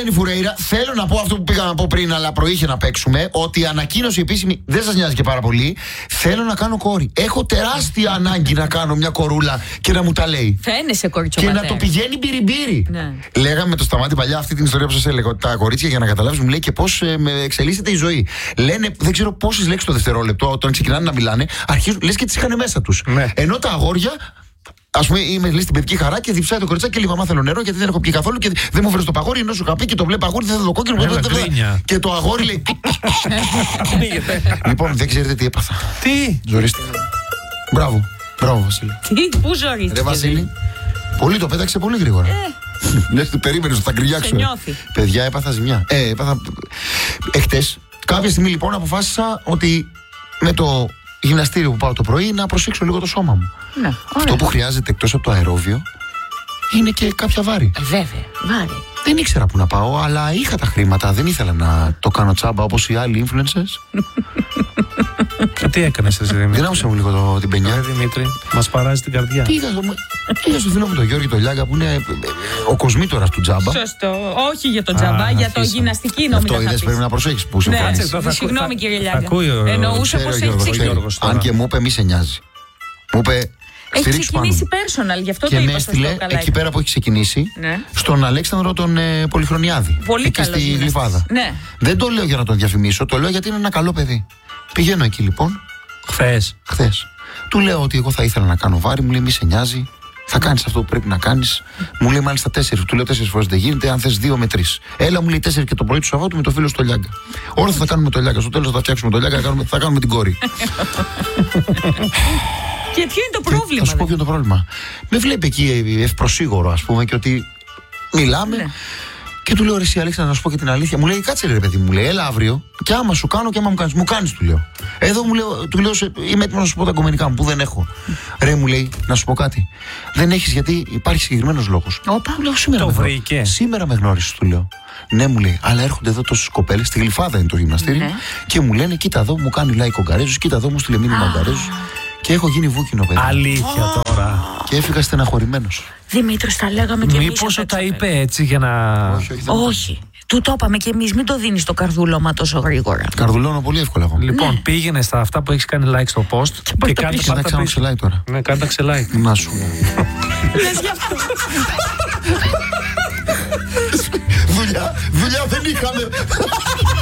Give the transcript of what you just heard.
Ελένη Φουρέιρα, θέλω να πω αυτό που πήγα να πω πριν, αλλά προείχε να παίξουμε. Ότι η ανακοίνωση επίσημη δεν σας νοιάζει και πάρα πολύ. Θέλω να κάνω κόρη. Έχω τεράστια ανάγκη να κάνω μια κορούλα και να μου τα λέει. Φαίνεσαι κορίτσιο και πατέρα. να το πηγαίνει μπυριμπύρι. Ναι. Λέγαμε με το Σταμάτη παλιά αυτή την ιστορία που σας έλεγα. Τα κορίτσια, για να καταλάβεις, μου λέει και πώς εξελίσσεται η ζωή. Λένε, δεν ξέρω πόσες λέξεις το δευτερόλεπτο, όταν ξεκινάνε να μιλάνε, αρχίζουν, λες και τις είχαν μέσα τους. Ναι. Ενώ τα αγόρια. Ας πούμε, είμαι λέει, στην παιδική χαρά και διψάει το κοριτσάκι και λίγο μάθω νερό γιατί δεν έχω πιει καθόλου και δεν μου φέρει το παγόρι. Ενώ σου είχα πει και το βλέπει αγόρι, δεν θα το κόκκινο. Και το αγόρι λέει. Λοιπόν, δεν ξέρετε τι έπαθα. Τι? Ζορίστηκα. Μπράβο, Βασίλη. Τι, πού ζορίστηκε? Ρε Βασίλη, πολύ το πέταξε πολύ γρήγορα. Ναι, περίμενε ότι θα κρυιάξω. Σε νιώθει. Παιδιά, έπαθα ζημιά. Εχθές, κάποια στιγμή λοιπόν αποφάσισα ότι με το γυμναστήριο που πάω το πρωί να προσέξω λίγο το σώμα μου. Ναι, αυτό που χρειάζεται εκτός από το αερόβιο είναι και κάποια βάρη. Βέβαια, βάρη. Δεν ήξερα που να πάω, αλλά είχα τα χρήματα. Δεν ήθελα να το κάνω τσάμπα όπως οι άλλοι influencers. Τι έκανες εσύ, Δημήτρη? Δυνάμωσε μου λίγο την πενιά. Δημήτρη, μας παράζει την καρδιά. Πήγα στο φίλο μου τον Γιώργη τον Λιάγκα που είναι ο κοσμήτορας του τζάμπα. Σωστό. Όχι για το τζάμπα, για το γυμναστική νόμιζα. Αυτό είδες, πρέπει να προσέχεις που Ναι, συμφωνείς. συγγνώμη κύριε Λιάγκα. Ακούει Εννοούσα πως έχει ξεκινήσει. Αν και μου είπε μη σε νοιάζει. Μου είπε Έχει ξεκινήσει personal, γι' αυτό το και με είπα έστειλε στο καλά. εκεί πέρα που έχει ξεκινήσει, Ναι. στον Αλέξανδρο τον Πολυχρονιάδη. Πολύ εκεί καλός στη γυμναστής. Γλυφάδα. Ναι. Δεν το λέω για να τον διαφημίσω, το λέω γιατί είναι ένα καλό παιδί. Πηγαίνω εκεί λοιπόν, χθες. Του λέω ότι εγώ θα ήθελα να κάνω βάρη, μου λέει μη σε νοιάζει. Θα κάνεις αυτό που πρέπει να κάνεις. Μου λέει μάλιστα 4. Του λέω 4 φορές δεν γίνεται. Αν θες 2 με 3. Έλα, μου λέει 4 και το πρωί του Σαββάτου με το φίλο στο Λιάγκα. Όλα θα κάνουμε το Λιάγκα. Στο τέλος θα φτιάξουμε το Λιάγκα. Θα κάνουμε την κόρη. Και ποιο είναι το πρόβλημα? Θα σου πω ποιο είναι το πρόβλημα. Με βλέπει εκεί ευπροσίγορο, ας πούμε, και ότι μιλάμε. Ναι. Και του λέω ρε εσύ Αλέξανδρα, να σου πω και την αλήθεια. Μου λέει κάτσε ρε παιδί μου, λέει έλα αύριο. Και άμα σου κάνω και άμα μου κάνεις. Μου κάνεις, του λέω. Εδώ του λέω είμαι έτοιμος να σου πω τα κομμενικά μου που δεν έχω. Ρε μου λέει να σου πω κάτι. Δεν έχεις γιατί υπάρχει συγκεκριμένος λόγος. Όπα. Λέω σήμερα με γνώρισες, του λέω. Ναι, μου λέει, αλλά έρχονται εδώ τόσες κοπέλες, στη Γλυφάδα είναι το γυμναστήριο, Ναι. και μου λένε κοίτα εδώ, μου κάνει like ο Γκαρέζος, κοίτα εδώ μου στείλε μήνυμα ο Γκαρέζος. Και έχω γίνει βούκινο παιδί. Αλήθεια τώρα. Και έφυγα στεναχωρημένος. Δημήτρη, τα λέγαμε και εμείς. Μήπως τα είπε έτσι για να. Όχι. Του το είπαμε και εμείς, μην το δίνεις το καρδούλωμα τόσο γρήγορα. Καρδουλώνω πολύ εύκολα εγώ. Λοιπόν, πήγαινε στα αυτά που έχεις κάνει like στο post και Και να κάνω σε like τώρα. Ναι, κάντε σε like. Να σου. Λες γι' αυτό. Δουλειά δεν είχαμε.